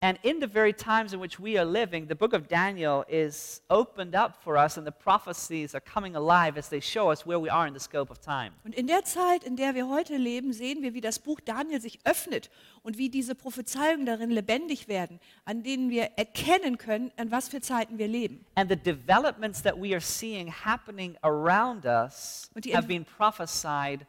And in the very times in which we are living, the book of Daniel is opened up for us and the prophecies are coming alive as they show us where we are in the scope of time. Und in der Zeit, in der wir heute leben, sehen wir, wie das Buch Daniel sich öffnet und wie diese Prophezeiungen darin lebendig werden, an denen wir erkennen können, an was für Zeiten wir leben. And the developments that we are seeing happening around us Und die have been prophesied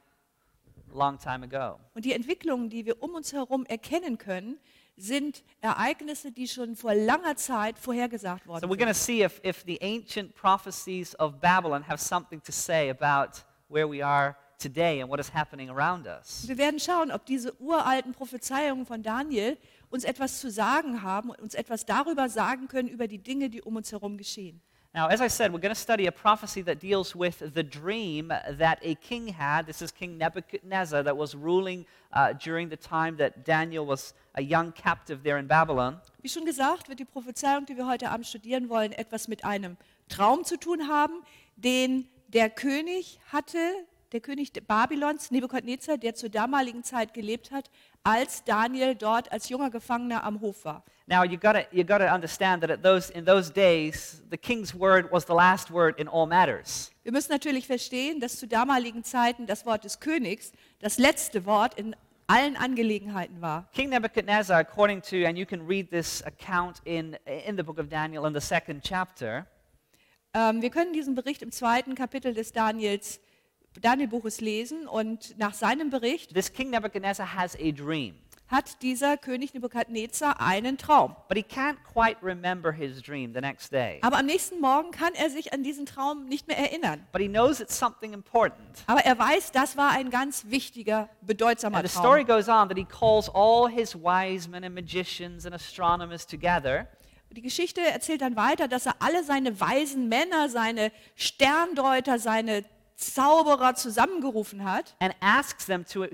a long time ago. Und die Entwicklungen, die wir um uns herum erkennen können, sind Ereignisse, die schon vor langer Zeit vorhergesagt worden So we're going to sind. see if the ancient prophecies of Babylon have something to say about where we are today and what is happening around us. Wir werden schauen, ob diese uralten Prophezeiungen von Daniel uns etwas zu sagen haben und uns etwas darüber sagen können, über die Dinge, die um uns herum geschehen. Now, as I said, we're going to study a prophecy that deals with the dream that a king had. This is King Nebuchadnezzar that was ruling during the time that Daniel was a young captive there in Babylon. Wie schon gesagt, wird die Prophezeiung, die wir heute Abend studieren wollen, etwas mit einem Traum zu tun haben, den der König hatte, der König Babylons, Nebukadnezar, der zur damaligen Zeit gelebt hat, als Daniel dort als junger Gefangener am Hof war. Now, you gotta understand that in those days, the king's word was the last word in all matters. Wir müssen natürlich verstehen, dass zu damaligen Zeiten das Wort des Königs das letzte Wort in allen Angelegenheiten war. King Nebuchadnezzar, according to, and you can read this account in the book of Daniel in the 2nd chapter, Wir können diesen Bericht im 2. Kapitel des Danielbuches lesen und nach seinem Bericht this King Nebuchadnezzar has a dream. hat dieser König Nebukadnezar einen Traum. But he can't quite remember his dream the next day. Aber am nächsten Morgen kann er sich an diesen Traum nicht mehr erinnern. But he knows it's something important. Aber er weiß, das war ein ganz wichtiger, bedeutsamer And the story Traum. goes on that he calls all his wise men and magicians and astronomers together. Die Geschichte erzählt dann weiter, dass er alle seine weisen Männer, seine Sterndeuter, seine Zauberer zusammengerufen hat And asks them to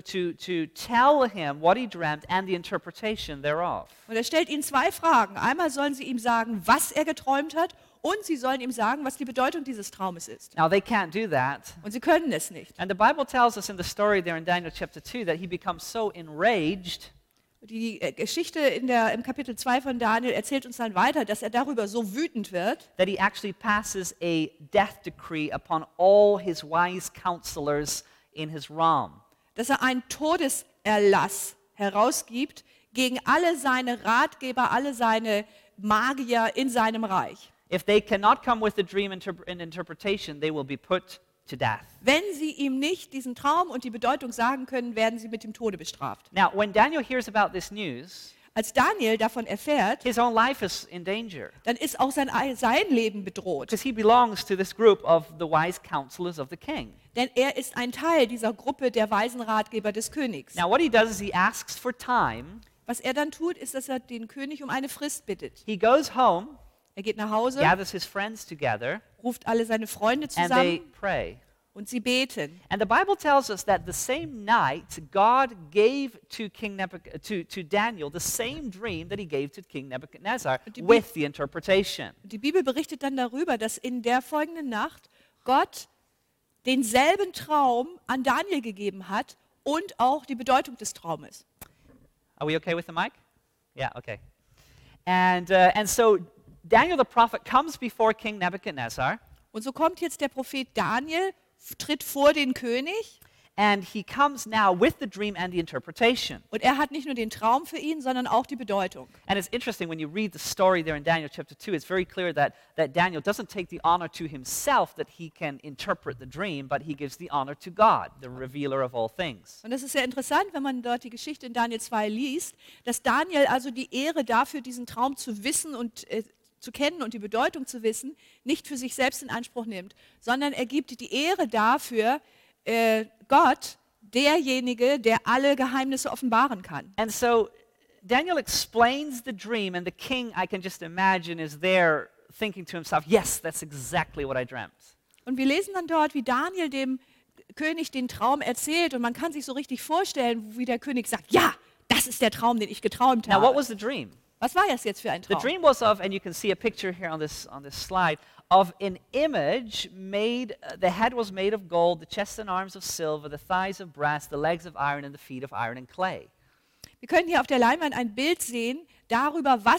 tell him what he dreamt and the interpretation thereof. und er stellt ihnen zwei Fragen. Einmal sollen sie ihm sagen, was er geträumt hat, und sie sollen ihm sagen, was die Bedeutung dieses Traumes ist. Now they can't do that. Und sie können es nicht. And the Bible tells us in the story there in Daniel chapter 2 that he becomes so enraged Die Geschichte im Kapitel 2 von Daniel erzählt uns dann weiter, dass er darüber so wütend wird, that he actually passes a death decree upon all his wise counselors in his realm. dass er einen Todeserlass herausgibt gegen alle seine Ratgeber, alle seine Magier in seinem Reich. If they cannot come with the dream and interpretation, they will be put to death. Wenn sie ihm nicht diesen Traum und die Bedeutung sagen können, werden sie mit dem Tode bestraft. Now, when Daniel hears about this news, Als Daniel davon erfährt, his own life is in danger dann ist auch sein Leben bedroht. because he belongs to this group of the wise counselors of the king. Denn er ist ein Teil dieser Gruppe der weisen Ratgeber des Königs. Now, what he does is he asks for time. Was er dann tut, ist, dass er den König um eine Frist bittet. He goes home, Er geht nach Hause, gathers his friends together, ruft alle seine Freunde and they zusammen pray. und sie beten. And the Bible tells us that the same night God gave to Daniel the same dream that he gave to King Nebuchadnezzar Und die with the interpretation. Und die Bibel berichtet dann darüber, dass in der folgenden Nacht Gott denselben Traum an Daniel gegeben hat und auch die Bedeutung des Traumes. Are we okay with the mic? Yeah, okay. And so Daniel the prophet comes before King Nebuchadnezzar, Und so kommt jetzt der Prophet Daniel, tritt vor den König and he comes now with the dream and the interpretation. und er hat nicht nur den Traum für ihn, sondern auch die Bedeutung. And it's interesting when you read the story there in Daniel chapter 2, it's very clear that Daniel doesn't take the honor to himself that he can interpret the dream, but he gives the honor to God, the revealer of all things. Und das ist sehr interessant, wenn man dort die Geschichte in Daniel 2 liest, dass Daniel also die Ehre dafür, diesen Traum zu wissen und zu kennen und die Bedeutung zu wissen, nicht für sich selbst in Anspruch nimmt, sondern er gibt die Ehre dafür, Gott, derjenige, der alle Geheimnisse offenbaren kann. And so Daniel explains the dream, and the king, I can just imagine, is there thinking to himself, yes, that's exactly what I dreamt. Und wir lesen dann dort, wie Daniel dem König den Traum erzählt und man kann sich so richtig vorstellen, wie der König sagt, ja, das ist der Traum, den ich geträumt Now, what habe. was the dream? Was war das jetzt für ein The Traum? dream was of, and you can see a picture here on this slide, of an image made, the head was made of gold, the chest and arms of silver, the thighs of brass, the legs of iron, and the feet of iron and clay. Wir können hier auf der Leinwand ein Bild sehen, darüber, was